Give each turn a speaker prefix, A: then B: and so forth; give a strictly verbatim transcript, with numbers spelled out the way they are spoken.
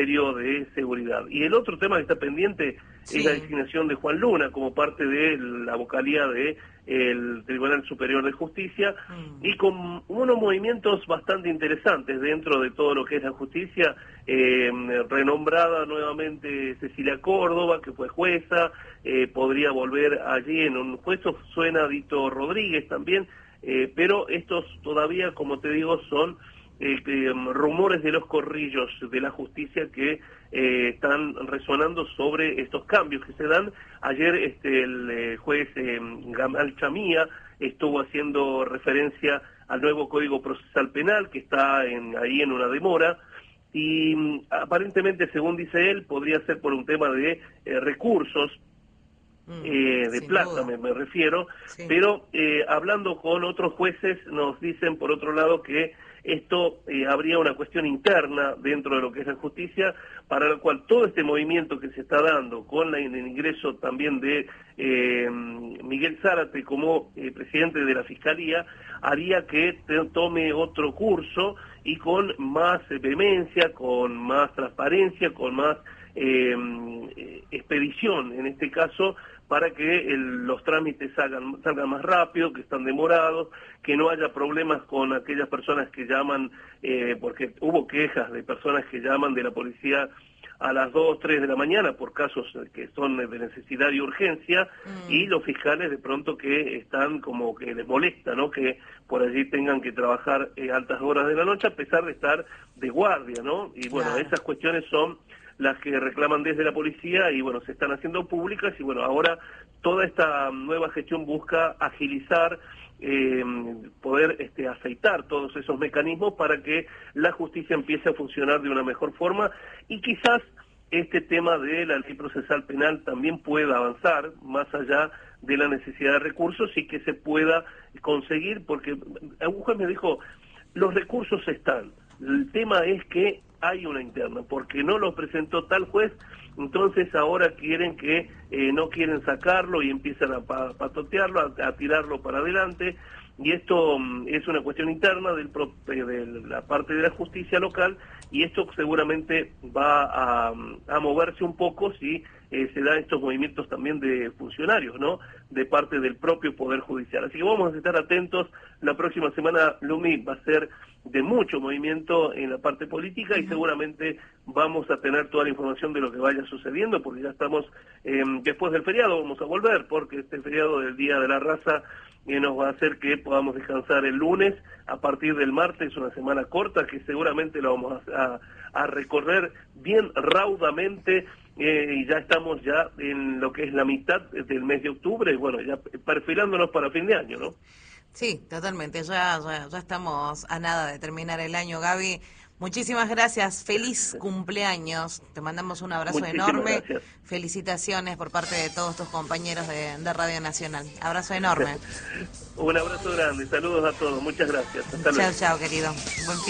A: de Seguridad. Y el otro tema que está pendiente sí. es la designación de Juan Luna como parte de la vocalía de el Tribunal Superior de Justicia mm. y con unos movimientos bastante interesantes dentro de todo lo que es la justicia, eh, renombrada nuevamente Cecilia Córdoba, que fue jueza, eh, podría volver allí en un puesto, suena Dito Rodríguez también, eh, pero estos todavía, como te digo, son Eh, eh, rumores de los corrillos de la justicia que eh, están resonando sobre estos cambios que se dan. Ayer este el eh, juez eh, Gamal Chamía estuvo haciendo referencia al nuevo Código Procesal Penal que está en, ahí en una demora y mm, aparentemente, según dice él, podría ser por un tema de eh, recursos, mm, eh, de plata me, me refiero, sí. pero eh, hablando con otros jueces nos dicen por otro lado que esto eh, habría una cuestión interna dentro de lo que es la justicia, para la cual todo este movimiento que se está dando, con la, el ingreso también de eh, Miguel Zárate como eh, presidente de la Fiscalía, haría que te, tome otro curso y con más vehemencia, con más transparencia, con más eh, expedición, en este caso, para que el, los trámites salgan, salgan más rápido, que están demorados, que no haya problemas con aquellas personas que llaman, eh, porque hubo quejas de personas que llaman de la policía a las dos, tres de la mañana por casos que son de necesidad y urgencia, mm. y los fiscales de pronto que están como que les molesta, ¿no?, que por allí tengan que trabajar eh, altas horas de la noche a pesar de estar de guardia, ¿no? Y bueno, claro. esas cuestiones son las que reclaman desde la policía y bueno, se están haciendo públicas y bueno, ahora toda esta nueva gestión busca agilizar, eh, poder este, aceitar todos esos mecanismos para que la justicia empiece a funcionar de una mejor forma y quizás este tema de la ley procesal penal también pueda avanzar más allá de la necesidad de recursos y que se pueda conseguir, porque un juez me dijo, los recursos están, el tema es que hay una interna, porque no lo presentó tal juez, entonces ahora quieren que eh, no quieren sacarlo y empiezan a pa patotearlo, a, a tirarlo para adelante, y esto um, es una cuestión interna del pro de la parte de la justicia local, y esto seguramente va a, a moverse un poco si eh, se dan estos movimientos también de funcionarios, ¿no?, de parte del propio Poder Judicial. Así que vamos a estar atentos. La próxima semana, Lumi, va a ser de mucho movimiento en la parte política y seguramente vamos a tener toda la información de lo que vaya sucediendo, porque ya estamos eh, después del feriado, vamos a volver, porque este feriado del Día de la Raza eh, nos va a hacer que podamos descansar el lunes, a partir del martes, una semana corta que seguramente la vamos a, a, a recorrer bien raudamente, eh, y ya estamos ya en lo que es la mitad del mes de octubre, y bueno, ya perfilándonos para fin de año, ¿no?
B: Sí, totalmente, ya, ya, ya estamos a nada de terminar el año, Gaby. Muchísimas gracias, feliz cumpleaños, te mandamos un abrazo
A: Muchísimas
B: enorme,
A: gracias.
B: Felicitaciones por parte de todos tus compañeros de, de Radio Nacional, abrazo enorme.
A: Un abrazo grande, saludos a todos, muchas gracias. Hasta
B: chao,
A: luego.
B: chao, querido. Buen fin.